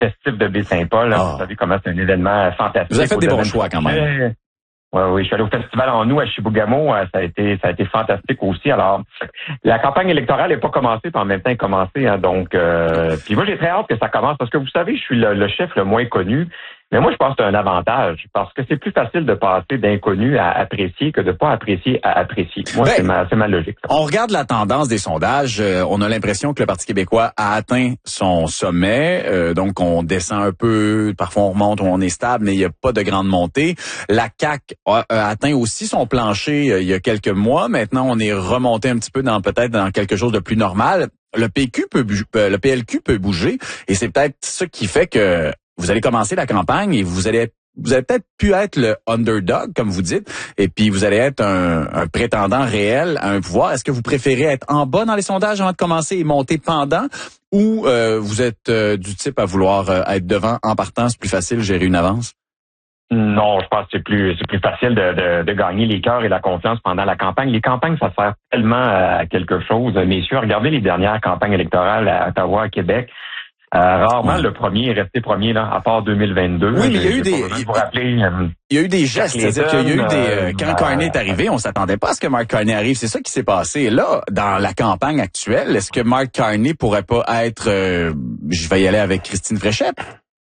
festif de Baie-Saint-Paul. Vous savez comment c'est un événement fantastique. Vous avez fait des bons choix quand même. Oui, je suis allé au Festival en août à Chibougamau. Ça a été fantastique aussi. Alors, la campagne électorale n'est pas commencée, puis en même temps elle est commencée. Hein, donc, puis moi, j'ai très hâte que ça commence parce que vous savez, je suis le chef le moins connu. Mais moi, je pense que c'est un avantage parce que c'est plus facile de passer d'inconnu à apprécier que de pas apprécier à apprécier. Moi, c'est ma logique. Ça. On regarde la tendance des sondages. On a l'impression que le Parti québécois a atteint son sommet. Donc, on descend un peu. Parfois, on remonte ou on est stable, mais il n'y a pas de grande montée. La CAQ a atteint aussi son plancher il y a quelques mois. Maintenant, on est remonté un petit peu peut-être dans quelque chose de plus normal. Le PLQ peut bouger et c'est peut-être ça qui fait que vous allez commencer la campagne et vous allez peut-être pu être le underdog, comme vous dites, et puis vous allez être un prétendant réel à un pouvoir. Est-ce que vous préférez être en bas dans les sondages avant de commencer et monter pendant, ou vous êtes du type à vouloir être devant en partant, c'est plus facile, gérer une avance? Non, je pense que c'est plus facile de gagner les cœurs et la confiance pendant la campagne. Les campagnes, ça sert tellement à quelque chose. Messieurs, regardez les dernières campagnes électorales à Ottawa, à Québec. Rarement le premier est resté premier, là, à part 2022. Oui, mais il y a eu des gestes. C'est-à-dire qu'il y a eu quand Carney est arrivé, on s'attendait pas à ce que Mark Carney arrive. C'est ça qui s'est passé. Là, dans la campagne actuelle, est-ce que Mark Carney pourrait pas être, je vais y aller avec Christine Fréchette?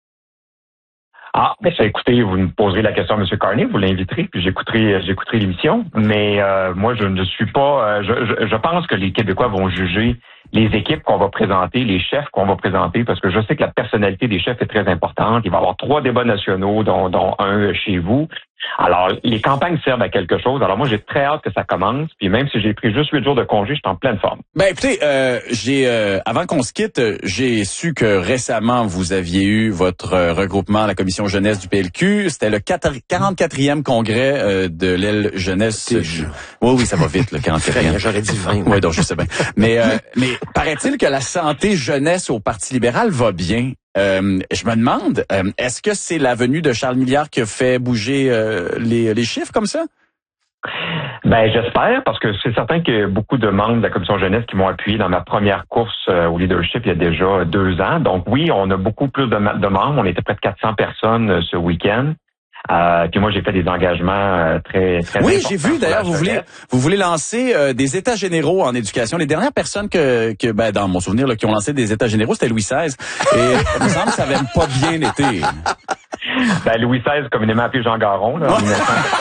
Mais ça, écoutez, vous me poserez la question à M. Carney, vous l'inviterez, puis j'écouterai l'émission. Mais moi, je ne suis pas. Je pense que les Québécois vont juger les équipes qu'on va présenter, les chefs qu'on va présenter, parce que je sais que la personnalité des chefs est très importante. Il va y avoir 3 débats nationaux, dont un chez vous. Alors, les campagnes servent à quelque chose. Alors moi, j'ai très hâte que ça commence. Puis même si j'ai pris juste 8 jours de congé, je suis en pleine forme. Ben écoutez, avant qu'on se quitte, j'ai su que récemment, vous aviez eu votre regroupement à la commission jeunesse du PLQ. C'était le 44e congrès de l'aile jeunesse. Oui, ça va vite, le 44e. J'aurais dit 20. Oui, donc je sais bien. Mais paraît-il que la santé jeunesse au Parti libéral va bien. Je me demande, est-ce que c'est la venue de Charles Milliard qui a fait bouger les chiffres comme ça? Ben, j'espère, parce que c'est certain qu'il y a beaucoup de membres de la commission jeunesse qui m'ont appuyé dans ma première course au leadership il y a déjà 2 ans. Donc oui, on a beaucoup plus de membres. On était près de 400 personnes ce week-end. Puis moi, j'ai fait des engagements très importants. Oui, j'ai vu d'ailleurs, vous voulez lancer des états généraux en éducation. Les dernières personnes que dans mon souvenir là, qui ont lancé des états généraux, c'était Louis XVI. Et il me semble que ça n'avait pas bien été. Ben, Louis XVI, communément appelé Jean Garon, là, en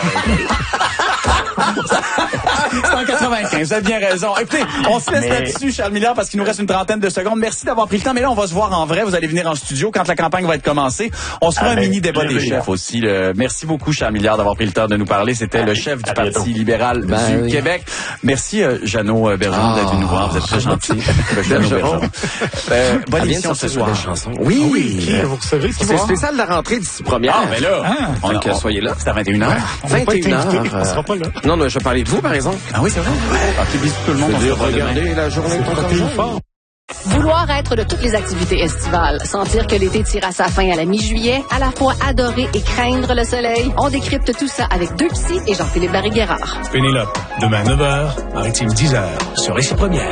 195, vous avez bien raison. Écoutez, on se laisse là-dessus, Charles Milliard, parce qu'il nous reste une trentaine de secondes. Merci d'avoir pris le temps. Mais là, on va se voir en vrai. Vous allez venir en studio quand la campagne va être commencée. On se fera un mini débat des chefs aussi. Merci beaucoup, Charles Milliard, d'avoir pris le temps de nous parler. C'était le chef du Parti libéral du Québec. Merci, Jeannot Bergeron, d'être venu nous voir. Vous êtes très gentil. Jeannot Bergeron. Bonne émission ce soir. Oui. Vous recevez c'est spécial de la rentrée d'ici première. Mais là, soyez là. C'est à 21h. 21h. On sera pas là. Non, je vais parler de vous, par exemple. Ah oui, c'est vrai. Bisous tout le monde. Regardez la journée de fort. Vouloir être de toutes les activités estivales, sentir que l'été tire à sa fin à la mi-juillet, à la fois adorer et craindre le soleil, on décrypte tout ça avec 2 psys et Jean-Philippe Barry-Guerrard. Pénélope, demain 9h, Maritime 10h, sur Récit Première.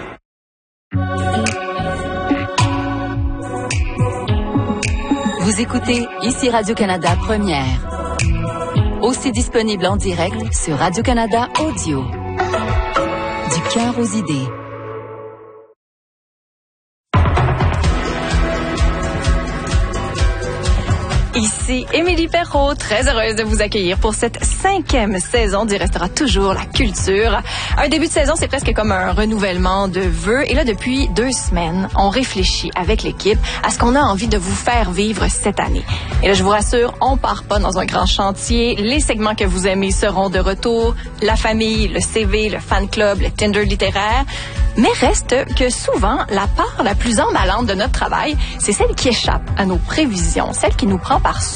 Vous écoutez ici Radio-Canada Première. Aussi disponible en direct sur Radio-Canada Audio. Du cœur aux idées. Ici Émilie Perrault, très heureuse de vous accueillir pour cette 5e saison du Restera toujours la culture. Un début de saison, c'est presque comme un renouvellement de vœux. Et là, depuis 2 semaines, on réfléchit avec l'équipe à ce qu'on a envie de vous faire vivre cette année. Et là, je vous rassure, on part pas dans un grand chantier. Les segments que vous aimez seront de retour. La famille, le CV, le fan club, le Tinder littéraire. Mais reste que souvent, la part la plus emballante de notre travail, c'est celle qui échappe à nos prévisions, celle qui nous prend par surprise.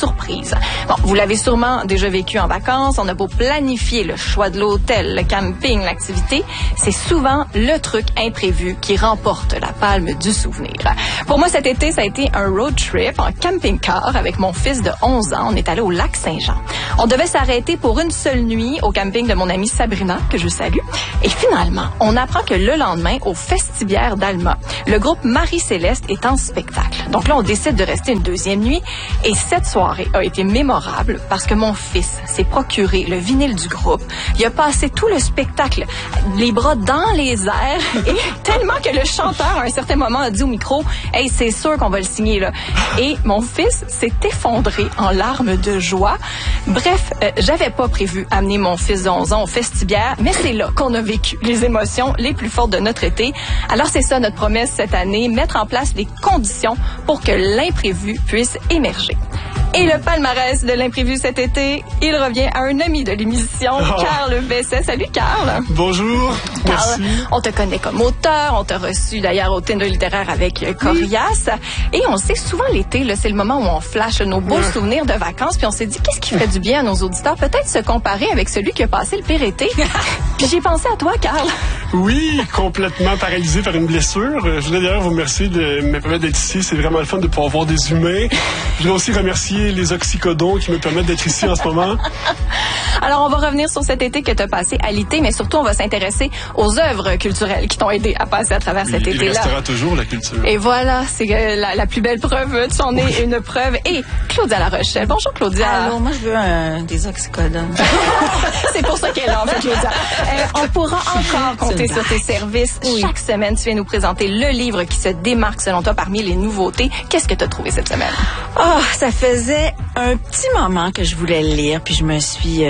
surprise. Bon, vous l'avez sûrement déjà vécu en vacances. On a beau planifier le choix de l'hôtel, le camping, l'activité, c'est souvent le truc imprévu qui remporte la palme du souvenir. Pour moi, cet été, ça a été un road trip en camping-car avec mon fils de 11 ans. On est allé au lac Saint-Jean. On devait s'arrêter pour une seule nuit au camping de mon amie Sabrina, que je salue. Et finalement, on apprend que le lendemain, au Festibière d'Alma, le groupe Marie-Céleste est en spectacle. Donc là, on décide de rester une deuxième nuit. Et cette soirée a été mémorable parce que mon fils s'est procuré le vinyle du groupe. Il a passé tout le spectacle, les bras dans les airs, et tellement que le chanteur, à un certain moment, a dit au micro, « Hey, c'est sûr qu'on va le signer, là. » Et mon fils s'est effondré en larmes de joie. Bref, j'avais pas prévu amener mon fils de 11 ans au Festibière, mais c'est là qu'on a vécu les émotions les plus fortes de notre été. Alors c'est ça notre promesse cette année, mettre en place les conditions pour que l'imprévu puisse émerger. Et le palmarès de l'imprévu cet été, il revient à un ami de l'émission, Carl Besset. Salut Carl. Bonjour. Carl, merci. on te connaît comme auteur, on t'a reçu d'ailleurs au Tinder littéraire avec Corias. Et on sait souvent l'été, là, c'est le moment où on flash nos beaux souvenirs de vacances, puis on s'est dit qu'est-ce qui ferait du bien à nos auditeurs, peut-être se comparer avec celui qui a passé le pire été. Puis j'ai pensé à toi, Carl. Oui, complètement paralysé par une blessure. Je voudrais d'ailleurs vous remercier de me permettre d'être ici. C'est vraiment le fun de pouvoir voir des humains. Je voudrais aussi remercier les oxycodones qui me permettent d'être ici en ce moment. Alors, on va revenir sur cet été que tu as passé à l'IT, mais surtout, on va s'intéresser aux œuvres culturelles qui t'ont aidé à passer à travers cet été-là. Il restera toujours la culture. Et voilà, c'est la plus belle preuve. Tu en es une preuve. Et Claudia La Rochelle. Bonjour, Claudia. Allô, moi, je veux des oxycodones. C'est pour ça qu'elle est là, en fait, Claudia. On pourra encore compter sur tes services. Oui. Chaque semaine, tu viens nous présenter le livre qui se démarque, selon toi, parmi les nouveautés. Qu'est-ce que tu as trouvé cette semaine? Oh, ça faisait un petit moment que je voulais le lire, puis je me suis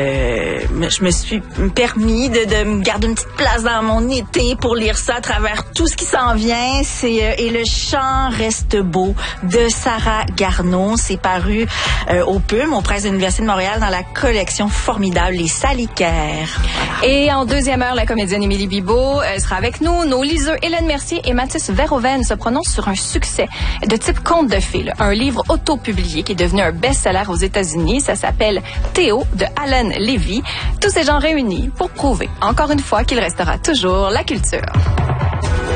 permis de me garder une petite place dans mon été pour lire ça à travers tout ce qui s'en vient. C'est Et le chant reste beau de Sarah Garneau. C'est paru au PUM, au Presse de l'Université de Montréal, dans la collection formidable Les Salicaires. Voilà. Et en deuxième heure, la comédienne Émilie Bibeau sera avec nous. Nos liseux Hélène Mercier et Mathis Verhoeven se prononcent sur un succès de type conte de fées, là. Un livre auto-publié qui est devenu un best-seller aux États-Unis. Ça s'appelle Théo de Alan Levy. Tous ces gens réunis pour prouver, encore une fois, qu'il restera toujours la culture.